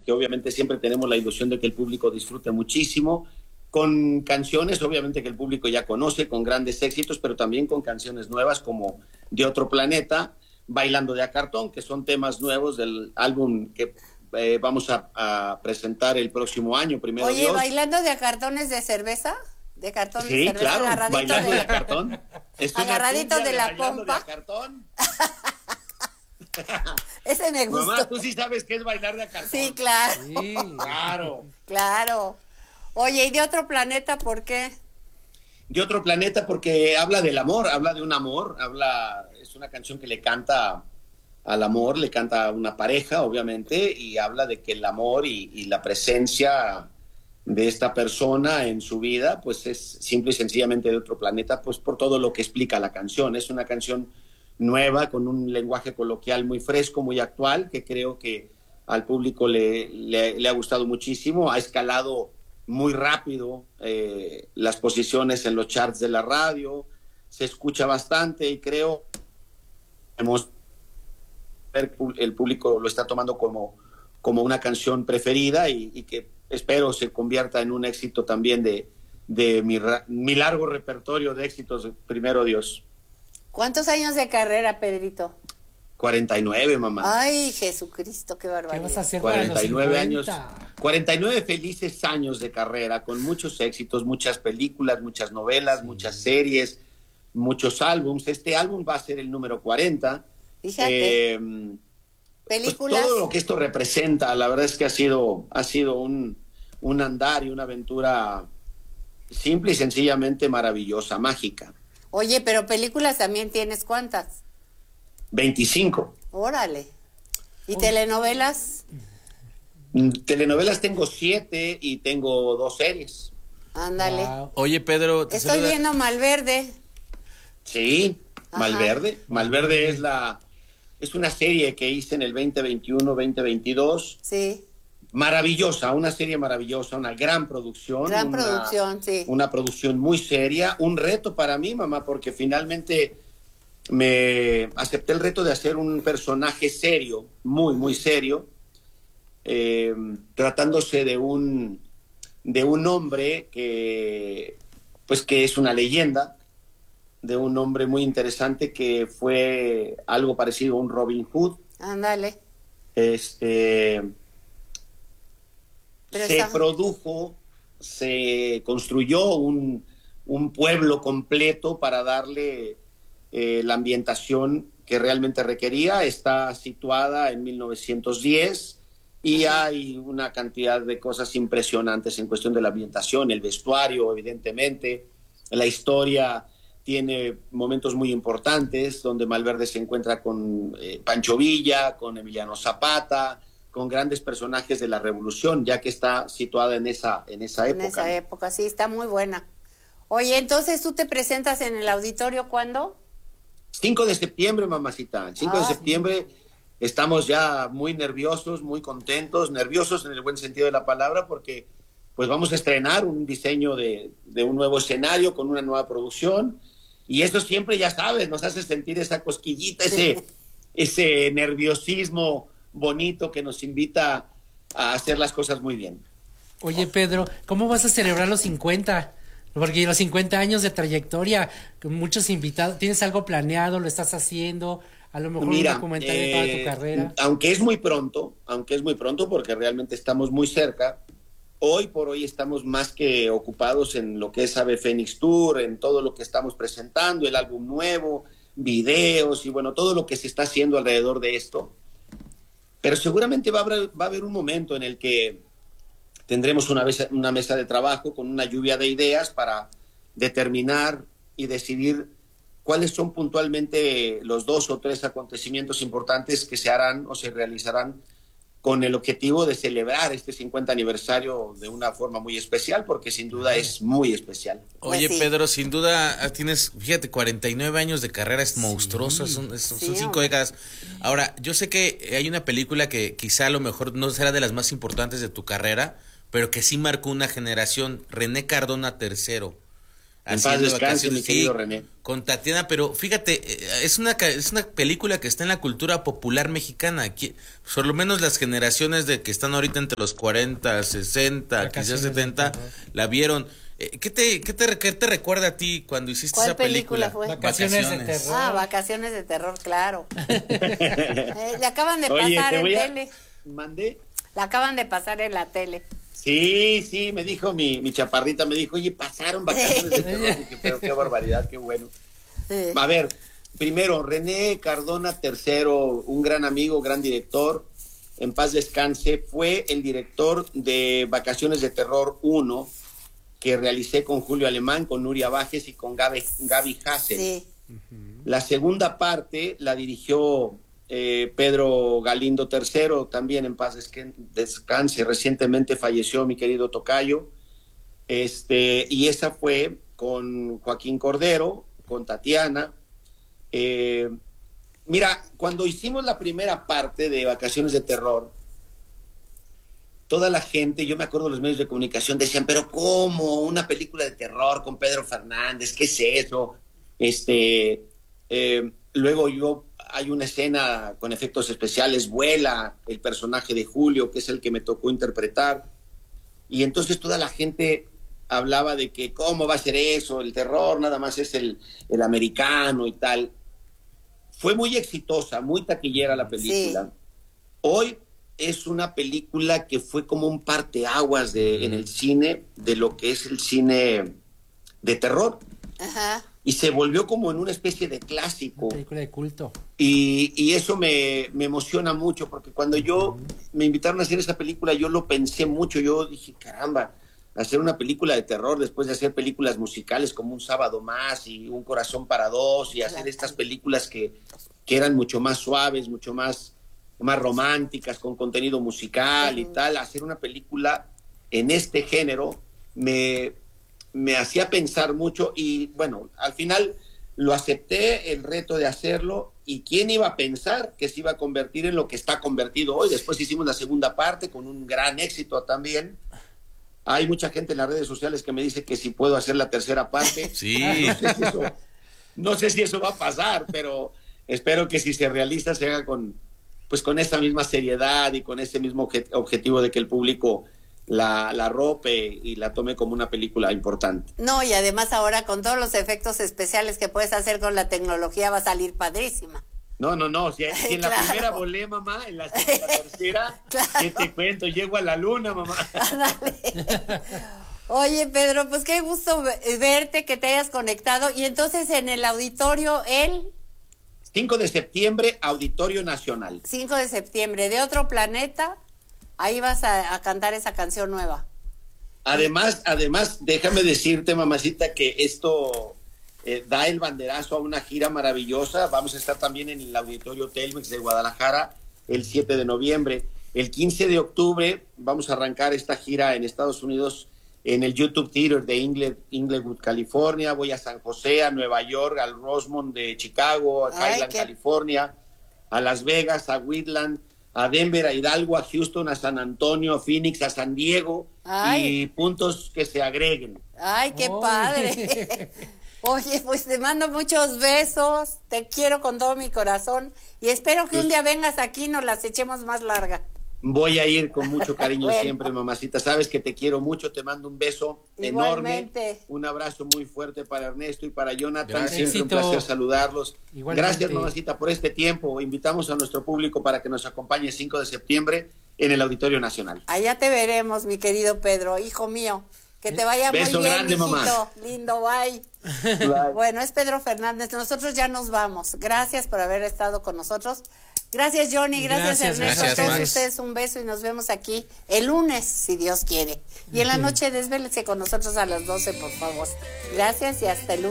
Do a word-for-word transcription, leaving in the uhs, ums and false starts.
que obviamente siempre tenemos la ilusión de que el público disfrute muchísimo, con canciones obviamente que el público ya conoce, con grandes éxitos, pero también con canciones nuevas como De Otro Planeta, Bailando de a Cartón, que son temas nuevos del álbum que eh, vamos a, a presentar el próximo año, primero Oye, Dios. ¿Bailando de a cartones de cerveza? ¿De cartón Sí, de cerveza? claro, Bailando de, de a Cartón. Es una agarradito cumbia de la Bailando pompa. de a Cartón. Ese me gustó. Mamá, tú sí sabes qué es bailar de a cartón. Sí, claro. Sí. Claro. Claro. Oye, ¿y De Otro Planeta por qué? De Otro Planeta porque habla del amor, habla de un amor, habla, es una canción que le canta al amor, le canta a una pareja, obviamente, y habla de que el amor y, y la presencia de esta persona en su vida, pues es simple y sencillamente de otro planeta, pues por todo lo que explica la canción. Es una canción nueva, con un lenguaje coloquial muy fresco, muy actual, que creo que al público le, le, le ha gustado muchísimo. Ha escalado muy rápido eh, las posiciones en los charts de la radio, se escucha bastante y creo hemos el público lo está tomando como, como una canción preferida y, y que espero se convierta en un éxito también de, de mi, mi largo repertorio de éxitos, primero Dios. ¿Cuántos años de carrera, Pedrito? cuarenta y nueve, mamá. Ay, Jesucristo, qué barbaridad. ¿Qué vas a hacer cuarenta y nueve para los años, cincuenta? cuarenta y nueve felices años de carrera, con muchos éxitos, muchas películas, muchas novelas, sí. muchas series, muchos álbums. Este álbum va a ser el número cuarenta. Fíjate. Eh, Películas. Pues todo lo que esto representa, la verdad es que ha sido, ha sido un, un andar y una aventura simple y sencillamente maravillosa, mágica. Oye, pero películas también tienes, ¿cuántas? veinticinco. Órale. ¿Y Uy. telenovelas? Telenovelas tengo siete y tengo dos series. Ándale. Wow. Oye, Pedro, te Estoy saluda- viendo Malverde. Sí, Ajá. Malverde. Malverde es la es una serie que hice en el veinte veintiuno, veinte veintidós. Sí. Maravillosa, una serie maravillosa, una gran producción. Gran una, producción, sí. Una producción muy seria, un reto para mí, mamá, porque finalmente me acepté el reto de hacer un personaje serio, muy, muy serio, eh, tratándose de un, de un hombre que, pues que es una leyenda, de un hombre muy interesante que fue algo parecido a un Robin Hood. Ándale. Este... Pero se está... produjo, se construyó un, un pueblo completo para darle eh, la ambientación que realmente requería. Está situada en mil novecientos diez y hay una cantidad de cosas impresionantes en cuestión de la ambientación, el vestuario, evidentemente, la historia tiene momentos muy importantes donde Malverde se encuentra con eh, Pancho Villa, con Emiliano Zapata, con grandes personajes de la revolución, ya que está situada en esa, en esa época. En esa época, sí, está muy buena. Oye, entonces tú te presentas en el auditorio, ¿cuándo? cinco de septiembre, mamacita. El cinco Ah. de septiembre estamos ya muy nerviosos, muy contentos, nerviosos en el buen sentido de la palabra, porque pues vamos a estrenar un diseño de, de un nuevo escenario con una nueva producción, y eso siempre, ya sabes, nos hace sentir esa cosquillita, ese, ese nerviosismo bonito que nos invita a hacer las cosas muy bien. Oye, Pedro, ¿cómo vas a celebrar los cincuenta? Porque los cincuenta años de trayectoria, con muchos invitados, ¿tienes algo planeado? ¿Lo estás haciendo? A lo mejor Mira, un documentario de toda eh, tu carrera. aunque es muy pronto, aunque es muy pronto porque realmente estamos muy cerca, hoy por hoy estamos más que ocupados en lo que es Ave Fénix Tour, en todo lo que estamos presentando, el álbum nuevo, videos y bueno, todo lo que se está haciendo alrededor de esto. Pero seguramente va a haber, va a haber un momento en el que tendremos una mesa, una mesa de trabajo con una lluvia de ideas para determinar y decidir cuáles son puntualmente los dos o tres acontecimientos importantes que se harán o se realizarán con el objetivo de celebrar este cincuenta aniversario de una forma muy especial, porque sin duda es muy especial. Oye, Pues sí. Pedro, sin duda ah, tienes, fíjate, cuarenta y nueve años de carrera, es monstruoso, son, es- son Sí, cinco hombre. décadas. Ahora, yo sé que hay una película que quizá a lo mejor no será de las más importantes de tu carrera, pero que sí marcó una generación, René Cardona tercero. En paz haciendo descanse, mi vacaciones, querido sí, René. con Tatiana, pero fíjate, eh, es una ca- es una película que está en la cultura popular mexicana. Aquí, por lo menos las generaciones de que están ahorita entre los cuarenta, sesenta, Vacaciones quizás de setenta, terror. la vieron. Eh, ¿Qué te, qué te, qué te recuerda a ti cuando hiciste ¿Cuál esa película película? fue? Vacaciones de terror. Ah, Vacaciones de terror, claro. Eh, le acaban de Oye, pasar te en voy a... tele. ¿Mandé? La acaban de pasar en la tele. Sí, sí, me dijo mi, mi chaparrita, me dijo, oye, pasaron vacaciones de terror. Dije, pero qué barbaridad, qué bueno. Sí. A ver, primero, René Cardona tercero, un gran amigo, gran director, en paz descanse, fue el director de Vacaciones de Terror uno, que realicé con Julio Alemán, con Nuria Bajes y con Gaby, Gaby Hassel. Sí. La segunda parte la dirigió eh, Pedro Galindo tercero, también en paz descanse. Recientemente falleció mi querido tocayo. Este, y esa fue con Joaquín Cordero, con Tatiana. Eh, mira, cuando hicimos la primera parte de Vacaciones de Terror, toda la gente, yo me acuerdo los medios de comunicación decían, pero ¿cómo? Una película de terror con Pedro Fernández, ¿qué es eso? Este, eh, luego yo, hay una escena con efectos especiales, vuela el personaje de Julio, que es el que me tocó interpretar, y entonces toda la gente hablaba de que cómo va a ser eso, el terror nada más es el, el americano y tal. Fue muy exitosa, muy taquillera la película. Sí. Hoy es una película que fue como un parteaguas de, en el cine, de lo que es el cine de terror. Ajá. Y se volvió como en una especie de clásico. Una película de culto. Y, y eso me, me emociona mucho, porque cuando yo me invitaron a hacer esa película, yo lo pensé mucho. Yo dije, caramba, hacer una película de terror después de hacer películas musicales como Un Sábado Más y Un Corazón para Dos, y hacer estas películas que, que eran mucho más suaves, mucho más, más románticas, con contenido musical y tal. Hacer una película en este género me... me hacía pensar mucho y bueno, al final lo acepté, el reto de hacerlo, y quién iba a pensar que se iba a convertir en lo que está convertido hoy. Después hicimos la segunda parte con un gran éxito también. Hay mucha gente en las redes sociales que me dice que si puedo hacer la tercera parte. Sí. No sé si eso, no sé si eso va a pasar, pero espero que si se realiza se haga con, pues con esa misma seriedad y con ese mismo objet- objetivo de que el público La, la rope y la tome como una película importante. No, y además ahora con todos los efectos especiales que puedes hacer con la tecnología va a salir padrísima. No, no, no, si, si en Claro. la primera volé, mamá, en la, en la tercera, Claro. ¿qué te cuento? Llego a la luna, mamá. Oye, Pedro, pues qué gusto ve- verte, que te hayas conectado. Y entonces en el auditorio, el cinco de septiembre, Auditorio Nacional. cinco de septiembre, de otro planeta, ahí vas a, a cantar esa canción nueva. Además, además, déjame decirte, mamacita, que esto eh, da el banderazo a una gira maravillosa. Vamos a estar también en el Auditorio Telmex de Guadalajara el siete de noviembre. El quince de octubre vamos a arrancar esta gira en Estados Unidos en el YouTube Theater de Ingle, Inglewood, California. Voy a San José, a Nueva York, al Rosemont de Chicago, a Ay, Highland, qué- California, a Las Vegas, a Wheatland, a Denver, a Hidalgo, a Houston, a San Antonio, a Phoenix, a San Diego, Ay. y puntos que se agreguen. Ay, qué Ay. padre. Oye, pues te mando muchos besos, te quiero con todo mi corazón y espero que un día vengas aquí y nos las echemos más larga. Voy a ir con mucho cariño Bueno. siempre, mamacita. Sabes que te quiero mucho, te mando un beso Igualmente. enorme. Un abrazo muy fuerte para Ernesto y para Jonathan. Gracias. Siempre Éxito. un placer saludarlos. Igualmente. Gracias, mamacita, por este tiempo. Invitamos a nuestro público para que nos acompañe el cinco de septiembre en el Auditorio Nacional. Allá te veremos, mi querido Pedro, hijo mío. Que te vaya Beso muy bien, grande, mijito. mamá. Lindo, bye. Bueno, es Pedro Fernández. Nosotros ya nos vamos. Gracias por haber estado con nosotros. Gracias, Johnny. Gracias, Gracias, Ernesto. gracias, a todos Max. ustedes un beso y nos vemos aquí el lunes, si Dios quiere. Y en la noche desvélense con nosotros a las doce, por favor. Gracias y hasta el lunes.